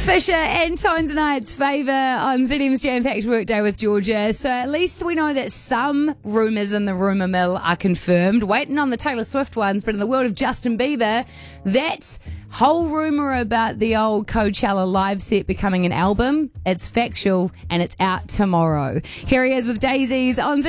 Fisher and Tones Night's favour on ZM's Jam-Packed Workday with Georgia. So at least we know that some rumours in the rumour mill are confirmed. Waiting on the Taylor Swift ones, but in the world of Justin Bieber, that whole rumour about the old Coachella live set becoming an album, it's factual and it's out tomorrow. Here he is with Daisies on